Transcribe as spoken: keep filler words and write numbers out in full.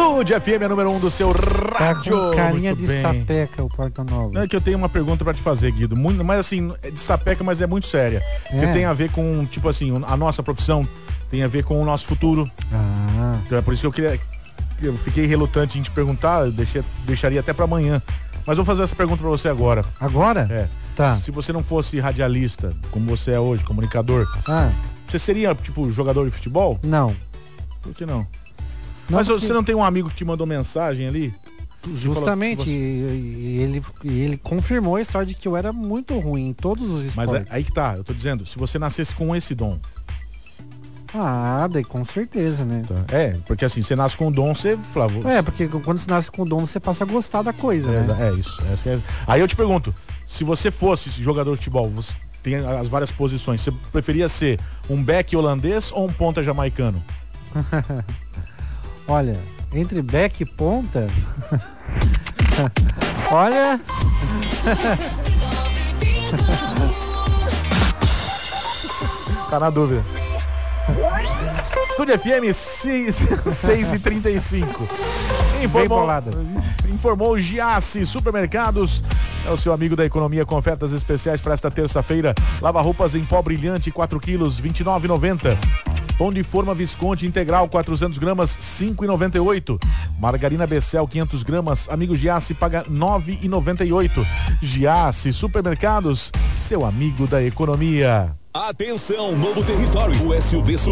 Estúdio F M, a número um do seu rádio. Tá com carinha Muito de bem. sapeca o Porta Nova. É que eu tenho uma pergunta pra te fazer, Guido. Muito, mas assim, é de sapeca, mas é muito séria. Porque É. tem a ver com, tipo assim, a nossa profissão tem a ver com o nosso futuro. Ah, Então é por isso que eu queria. Eu fiquei relutante em te perguntar, eu deixei, deixaria até pra amanhã. Mas vou fazer essa pergunta pra você agora. agora? É. Tá. Se você não fosse radialista, como você é hoje, comunicador, Ah, você seria, tipo, jogador de futebol? não. Por que não? Não, Mas porque- você não tem um amigo que te mandou mensagem ali? Justamente, Você- e, e ele, e ele confirmou a história de que eu era muito ruim em todos os Mas esportes. é- aí que tá, eu tô dizendo, se você nascesse com esse dom. Ah, daí com certeza, né? Tá? É, porque assim, você nasce com o dom, você fala, vou- É, porque quando você nasce com o dom, você passa a gostar da coisa, é, né? é isso. essa que é- Aí eu te pergunto, se você fosse jogador de futebol, você tem as várias posições, você preferia ser um back holandês ou um ponta jamaicano? Olha, entre back e ponta. Olha, Tá na dúvida. Estúdio F M seis e trinta e cinco. Informou, bolada. informou o Giasse Supermercados. É o seu amigo da economia com ofertas especiais para esta terça-feira. Lava roupas em pó brilhante, quatro quilos, vinte e nove reais e noventa centavos. Pão de forma Visconti integral, quatrocentos gramas, cinco reais e noventa e oito centavos. Margarina Becel, quinhentos gramas. Amigo Giasse paga nove reais e noventa e oito centavos. Giasse Supermercados, seu amigo da economia. Atenção, novo território. O S U V